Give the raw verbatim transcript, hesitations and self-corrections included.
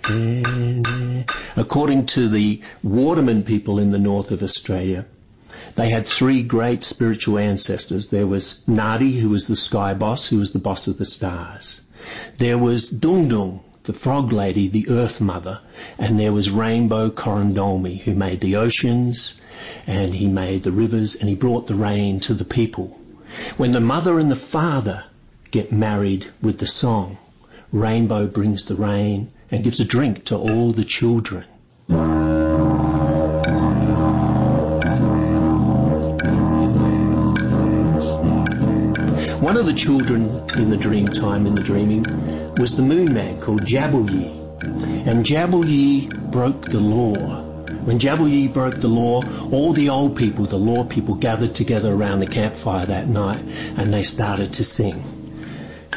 According to the Waterman people in the north of Australia, they had three great spiritual ancestors. There was Nadi, who was the sky boss, who was the boss of the stars. There was Dung Dung, the frog lady, the earth mother. And there was Rainbow Corandomi, who made the oceans, and he made the rivers, and he brought the rain to the people. When the mother and the father get married with the song, Rainbow brings the rain and gives a drink to all the children. One of the children in the dream time, in the dreaming, was the moon man called Jabuyi. And Jabuyi broke the law. When Jabuyi broke the law, all the old people, the law people, gathered together around the campfire that night, and they started to sing.